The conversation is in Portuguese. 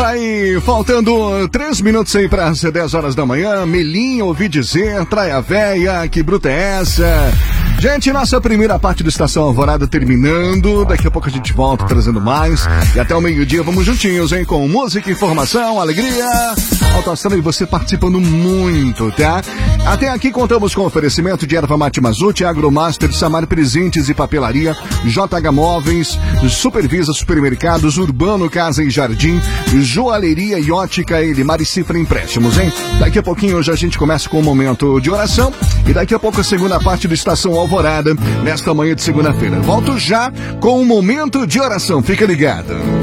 Tá aí, faltando 3 minutos aí para as 10 horas da manhã. Melinha, ouvi dizer, traia véia, que bruta é essa? Gente, nossa primeira parte do Estação Alvorada terminando. Daqui a pouco a gente volta trazendo mais. E até o meio-dia vamos juntinhos, hein? Com música, informação, alegria. Alto Astral e você participando muito, tá? Até aqui contamos com oferecimento de Erva Mate Mazute, Agromaster, Samar Presentes e Papelaria, JH Móveis, Supervisa Supermercados, Urbano Casa e Jardim, Joalheria e Ótica Elimar e Cifra Empréstimos, hein? Daqui a pouquinho hoje a gente começa com um momento de oração e daqui a pouco a segunda parte do Estação Alvorada, nesta manhã de segunda-feira. Volto já com um momento de oração, fica ligado.